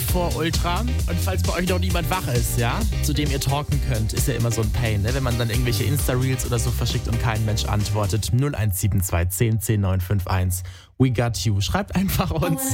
vor Ultra. Und falls bei euch noch niemand wach ist, ja, zu dem ihr talken könnt, ist ja immer so ein Pain, ne? Wenn man dann irgendwelche Insta-Reels oder so verschickt und kein Mensch antwortet. 0172 10 10 951. We got you. Schreibt einfach uns.